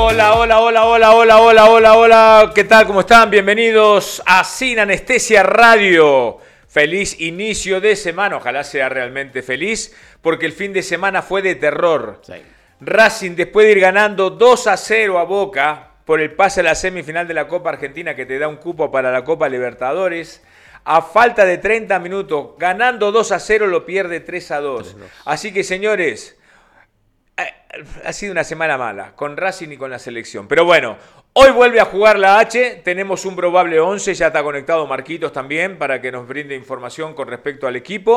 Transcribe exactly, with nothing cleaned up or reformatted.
Hola, hola, hola, hola, hola, hola, hola, hola. ¿Qué tal? ¿Cómo están? Bienvenidos a Sin Anestesia Radio. Feliz inicio de semana. Ojalá sea realmente feliz, porque el fin de semana fue de terror. Sí. Racing, después de ir ganando dos a cero a Boca por el pase a la semifinal de la Copa Argentina, que te da un cupo para la Copa Libertadores, a falta de treinta minutos, ganando dos a cero, lo pierde tres a dos. Así que, señores, ha sido una semana mala, con Racing y con la selección. Pero bueno, hoy vuelve a jugar la H, tenemos un probable once, ya está conectado Marquitos también, para que nos brinde información con respecto al equipo.